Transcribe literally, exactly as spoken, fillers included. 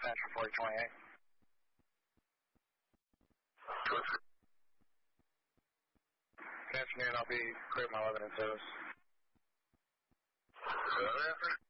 Central forty twenty-eight. Good afternoon, I'll be clear my eleven and service. Another effort?